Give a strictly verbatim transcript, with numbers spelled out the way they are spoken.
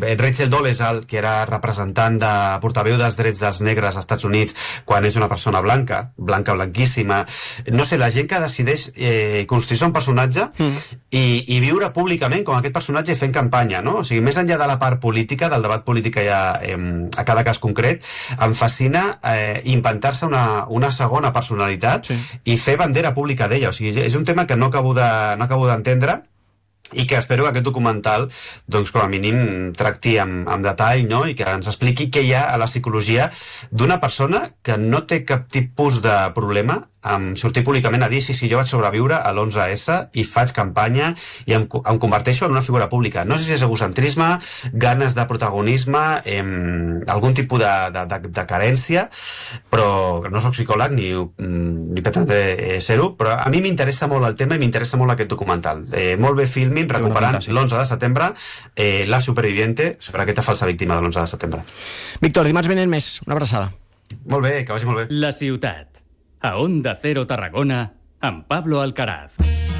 Rachel Dolezal, que era representant de portaveu dels drets dels negres als Estats Units quan és una persona blanca, blanca, blanquíssima. No sé, la gent que decideix eh, construir-se un personatge mm. i, i viure públicament com aquest personatge fent campanya, no? O sigui, més enllà de la part política, del debat polític que hi ha eh, a cada cas concret, em fascina eh, inventar-se una, una segona personalitat sí. i fer bandera pública d'ella. O sigui, és un tema que no acabo de, no acabo d'entendre i que espero que aquest documental, doncs, com a mínim, tracti amb, amb detall, no? I que ens expliqui què hi ha a la psicologia d'una persona que no té cap tipus de problema amb sortir públicament a dir sí, sí, jo vaig sobreviure a l'onze esse i faig campanya i em, em converteixo en una figura pública. No sé si és egocentrisme, ganes de protagonisme, eh, algun tipus de, de, de, de carència, però no sóc psicòleg ni, ni pretendré ser-ho, però a mi m'interessa molt el tema i m'interessa molt aquest documental. Eh, molt bé Filmin, recuperant l'onze de setembre, eh, La superviviente, sobre aquesta falsa víctima de l'onze de setembre. Víctor, dimarts vinent més. Una abraçada. Molt bé, que vagi molt bé. La ciutat. A Onda Cero Tarragona, amb Pablo Alcaraz.